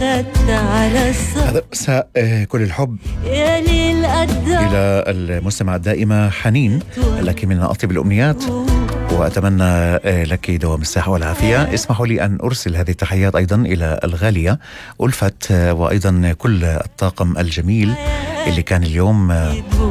هذا مساء كل الحب إلى المستمعة الدائمة حنين، لك من أطيب الأمنيات وأتمنى لك دوام الصحة والعافية. اسمحوا لي أن أرسل هذه التحيات أيضا إلى الغالية ألفت، وأيضا كل الطاقم الجميل اللي كان اليوم